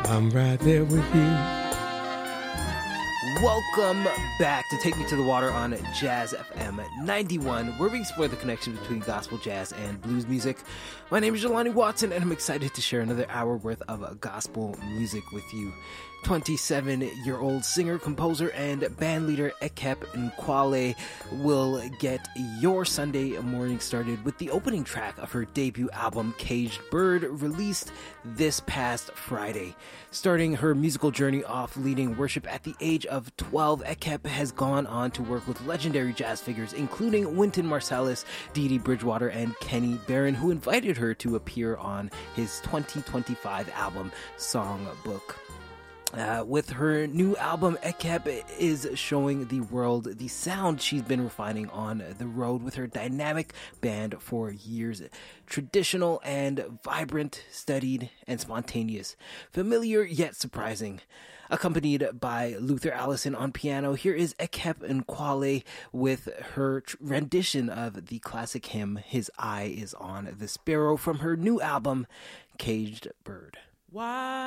I'm right there with you. Welcome back to Take Me to the Water on Jazz FM 91, where we explore the connection between gospel, jazz, and blues music. My name is Jelani Watson, and I'm excited to share another hour worth of gospel music with you. 27-year-old singer, composer, and bandleader Ekep Nkwale will get your Sunday morning started with the opening track of her debut album, Caged Bird, released this past Friday. Starting her musical journey off leading worship at the age of 12, Ekep has gone on to work with legendary jazz figures, including Wynton Marsalis, Dee Dee Bridgewater, and Kenny Barron, who invited her to appear on his 2025 album, Songbook. With her new album, Ekep is showing the world the sound she's been refining on the road with her dynamic band for years. Traditional and vibrant, studied and spontaneous. Familiar yet surprising. Accompanied by Luther Allison on piano, here is Ekep Nkwale with her rendition of the classic hymn, His Eye is on the Sparrow, from her new album, Caged Bird. Why?